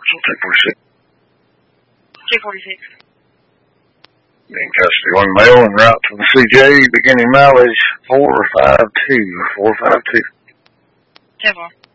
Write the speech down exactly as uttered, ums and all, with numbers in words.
two forty-six. two forty-six. In custody on mail and route to the C J, beginning mileage four five two. four five two. ten four.